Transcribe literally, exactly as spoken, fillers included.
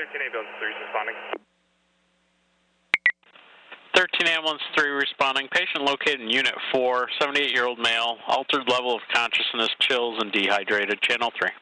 thirteen ambulance three is responding. thirteen ambulance three responding. Patient located in Unit four, seventy-eight-year-old male, altered level of consciousness, chills, and dehydrated. Channel three.